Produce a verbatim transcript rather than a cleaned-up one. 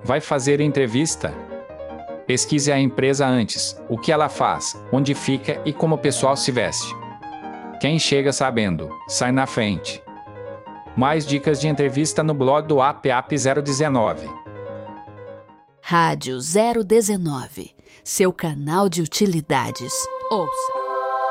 Vai fazer entrevista? Pesquise a empresa antes, o que ela faz, onde fica e como o pessoal se veste. Quem chega sabendo, sai na frente. Mais dicas de entrevista no blog do A P A P zero dezenove. Rádio zero dezenove, seu canal de utilidades. Ouça!